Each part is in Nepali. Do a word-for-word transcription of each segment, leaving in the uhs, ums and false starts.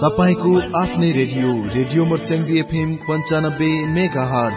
तपाईको आफ्नै रेडियो रेडियो मर्स्याङ्दी एफएम पन्चानब्बे मेगा हर्ज।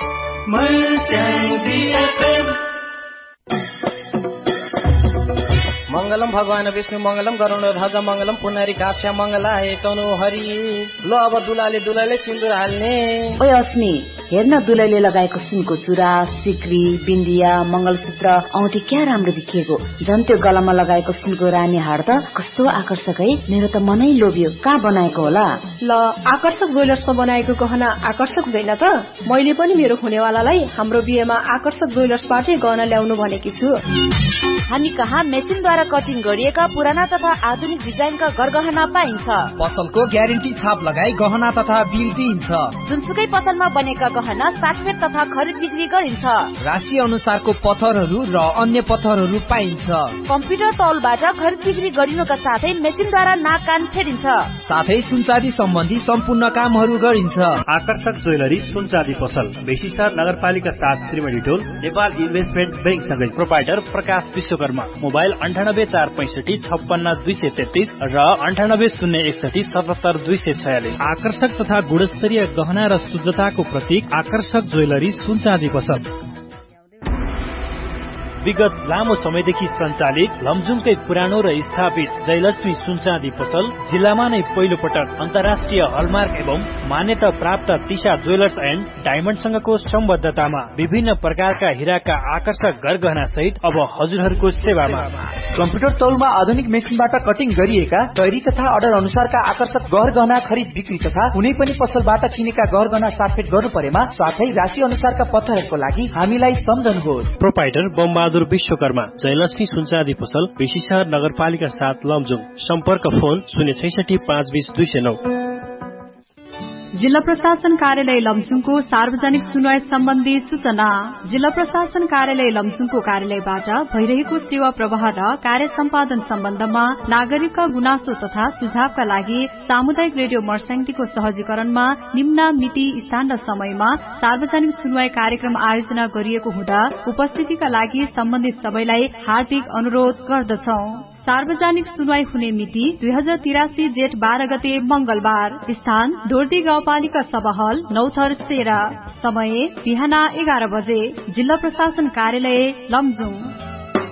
मंगलम भगवान विष्णु मंगलम गरुण ध्वज मंगलम पुनरी काश्या मंगलाय तनु हरि। ल अब दुलाले दुलाले सिन्दुर हाल्ने। ओए अस्मी हेर्न, दुलैले लगाएको सुनको चुरा, सिक्री, बिन्दिया, मंगलसूत्र, औँठी क्या राम्रो देखिएको। झन् त्यो गलामा लगाएको सुनको रानी हार त कस्तो आकर्षक है। मेरो त मनै लोभियो। कहाँ बनाएको होला? ल आकर्षक ज्वेलर्समा बनाएको गहना आकर्षक हुँदैन त? मैले पनि मेरो हुनेवालालाई हाम्रो बिहेमा आकर्षक ज्वेलर्सबाटै गहना ल्याउनु भनेकी छु। हामी कहाँ मेसिनद्वारा कटिङ गरिएका पुराना तथा आधुनिक डिजाइनका गरगहना पाइन्छ। पसलको ग्यारेन्टी छाप लगाई गहना तथा बिल दिइन्छ। जुनसुकै पसलमा बनेका गहना साटफेर तथा खरिद बिक्री गरिन्छ। राशि अनुसारको पत्थरहरू र अन्य पत्थरहरू पाइन्छ। कम्प्युटर तौलबाट खरिद बिक्री गरिनुका साथै मेसिनद्वारा नाक कान छेडिन्छ। साथै सुनचाँदी सम्बन्धी सम्पूर्ण कामहरू गरिन्छ। आकर्षक ज्वेलरी सुनचाँदी पसल बेसीसार नगरपालिका सात त्रिवेणी टोल नेपाल इन्भेस्टमेन्ट बैंक सँगै प्रोपाइटर प्रकाश विश्वकर्मा। मोबाइल अन्ठानब्बे चार पैंसठी छप्पन्न दुई सय तेत्तीस र अन्ठानब्बे शून्य एकसठी सतहत्तर दुई सय छयालिस। आकर्षक तथा गुणस्तरीय गहना र शुद्धताको प्रतीक आकर्षक ज्वेलरी सुनचाँदी पसल। विगत लामो समयदेखि सञ्चालित लमजुङकै पुरानो र स्थापित जयलक्ष्मी सुनचाँदी पसल जिल्लामा नै पहिलो पटक अन्तर्राष्ट्रिय हलमार्क एवं मान्यता प्राप्त तिशा ज्वेलर्स एन्ड डायमण्डसँगको सम्बद्धतामा विभिन्न प्रकारका हिराका आकर्षक गरगहना सहित अब हजुरहरूको सेवामा। कम्प्युटर तौलमा आधुनिक मेसिनबाट कटिङ गरिएका तयारी तथा अर्डर अनुसारका आकर्षक गहना खरिद बिक्री तथा कुनै पनि पसलबाट किनेका गहना साटफेट गर्नु परेमा साथै राशि अनुसारका पत्थरहरूको लागि हामीलाई सम्झनुहोस्। प्रोपाइटर बमबहादुर विश्वकर्मा, जयलक्ष्मी सुनचाँदी पसल, बेसीसार नगरपालिका सात लमजुङ। सम्पर्क फोन शून्य छैसठी पाँच बीस दुई सय नौ। जिल्ला प्रशासन कार्यालय लमजुङको सार्वजनिक सुनवाई सम्बन्धी सूचना। जिल्ला प्रशासन कार्यालय लमजुङको कार्यालयबाट भइरहेको सेवा प्रवाह र कार्य सम्पादन सम्बन्धमा नागरिकका गुनासो तथा सुझावका लागि सामुदायिक रेडियो मर्स्याङ्दीको सहजीकरणमा निम्न मिति, स्थान र समयमा सार्वजनिक सुनवाई कार्यक्रम आयोजना गरिएको हुँदा उपस्थितिका लागि सम्बन्धित सबैलाई हार्दिक अनुरोध गर्दछौ। सार्वजनिक सुनवाई हुने मिति दुई हजार तिरासी जेठ बाह्र गते मंगलबार। स्थान दोर्दी गाउँपालिका सभा हल नौथर सेरा। समय बिहान एघार बजे। जिल्ला प्रशासन कार्यालय लमजुङ।